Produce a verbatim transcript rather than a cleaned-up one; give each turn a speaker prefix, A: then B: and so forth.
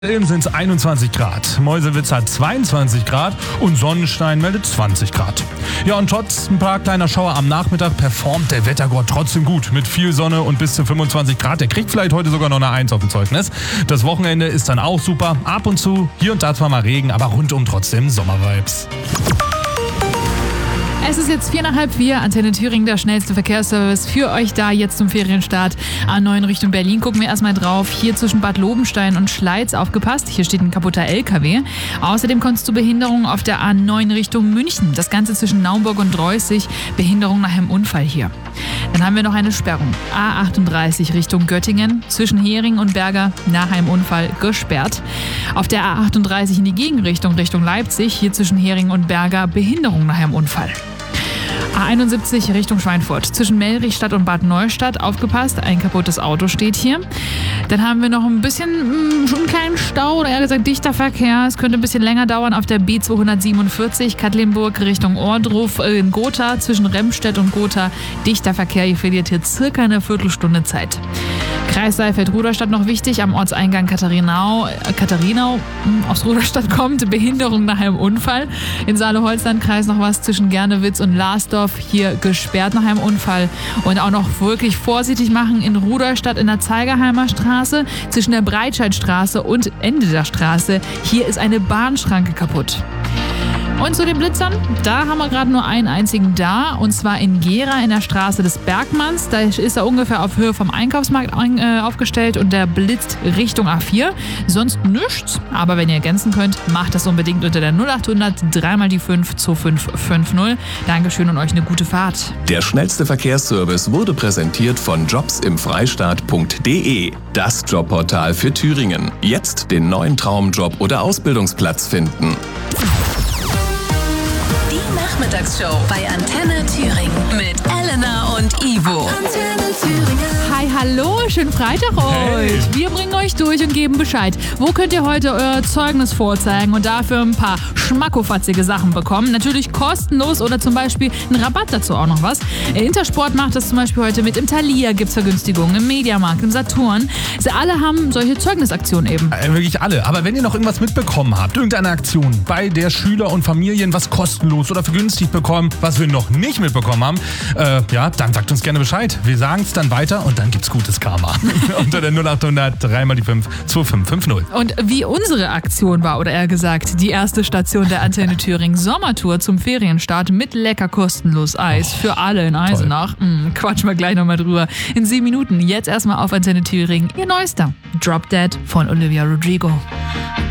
A: Ilm sind es einundzwanzig Grad, Meuselwitz hat zweiundzwanzig Grad und Sonnenstein meldet zwanzig Grad. Ja, und trotz ein paar kleiner Schauer am Nachmittag performt der Wettergott trotzdem gut. Mit viel Sonne und bis zu fünfundzwanzig Grad. Der kriegt vielleicht heute sogar noch eine eins auf dem Zeugnis. Das Wochenende ist dann auch super. Ab und zu, hier und da zwar mal Regen, aber rundum trotzdem Sommervibes.
B: Es ist jetzt vier nach halb vier, Antenne Thüringen, der schnellste Verkehrsservice für euch da jetzt zum Ferienstart. A neun Richtung Berlin gucken wir erstmal drauf. Hier zwischen Bad Lobenstein und Schleiz aufgepasst. Hier steht ein kaputter L K W. Außerdem kommt es zu Behinderungen auf der A neun Richtung München. Das Ganze zwischen Naumburg und Dreußig. Behinderung nach einem Unfall hier. Dann haben wir noch eine Sperrung. A achtunddreißig Richtung Göttingen. Zwischen Hering und Berger nach einem Unfall gesperrt. Auf der A achtunddreißig in die Gegenrichtung Richtung Leipzig. Hier zwischen Hering und Berger Behinderung nach einem Unfall. A einundsiebzig Richtung Schweinfurt. Zwischen Mellrichstadt und Bad Neustadt. Aufgepasst, ein kaputtes Auto steht hier. Dann haben wir noch ein bisschen, mh, einen kleinen Stau, oder eher gesagt dichter Verkehr. Es könnte ein bisschen länger dauern auf der B zweihundertsiebenundvierzig, Katlinburg Richtung Ohrdruf in Gotha. Zwischen Remstedt und Gotha dichter Verkehr. Ihr verliert hier circa eine Viertelstunde Zeit. Kreis Saalfeld-Rudolstadt noch wichtig, am Ortseingang Katharinau, äh, Katharinau mh, aus Rudolstadt kommt, Behinderung nach einem Unfall. In Saale-Holstein-Kreis noch was zwischen Gernewitz und Larsdorf, hier gesperrt nach einem Unfall. Und auch noch wirklich vorsichtig machen in Rudolstadt in der Zeigerheimer Straße, zwischen der Breitscheidstraße und Ende der Straße. Hier ist eine Bahnschranke kaputt. Und zu den Blitzern, da haben wir gerade nur einen einzigen da, und zwar in Gera in der Straße des Bergmanns. Da ist er ungefähr auf Höhe vom Einkaufsmarkt ein, äh, aufgestellt und der blitzt Richtung A vier. Sonst nichts, aber wenn ihr ergänzen könnt, macht das unbedingt unter der null achthundert drei mal die fünf zwei fünf fünf null. Dankeschön und euch eine gute Fahrt.
C: Der schnellste Verkehrsservice wurde präsentiert von jobs im freistaat punkt de. Das Jobportal für Thüringen. Jetzt den neuen Traumjob oder Ausbildungsplatz finden.
D: Nachmittagsshow bei Antenne Thüringen mit Elena und Ivo. Antenne Thüringen.
B: Hi, hallo, schönen Freitag euch.
A: Hey.
B: Wir bringen euch durch und geben Bescheid. Wo könnt ihr heute euer Zeugnis vorzeigen und dafür ein paar schmackofatzige Sachen bekommen? Natürlich kostenlos oder zum Beispiel einen Rabatt dazu auch noch was. Intersport macht das zum Beispiel heute mit. Im Thalia gibt es Vergünstigungen, im Mediamarkt, im Saturn. Sie alle haben solche Zeugnisaktionen eben.
A: Äh, wirklich alle. Aber wenn ihr noch irgendwas mitbekommen habt, irgendeine Aktion, bei der Schüler und Familien was kostenlos oder vergünstigt bekommen, was wir noch nicht mitbekommen haben, äh, ja, dann sagt uns gerne Bescheid. Wir sagen es dann weiter und dann gibt's gutes Karma. Unter der null achthundert drei mal die fünf zwei fünf fünf null.
B: Und wie unsere Aktion war, oder eher gesagt, die erste Station der Antenne Thüringen Sommertour zum Ferienstart mit lecker kostenlos Eis für alle in Eisenach. Hm, quatschen wir gleich nochmal drüber. In sieben Minuten. Jetzt erstmal auf Antenne Thüringen. Ihr neuester Drop Dead von Olivia Rodrigo.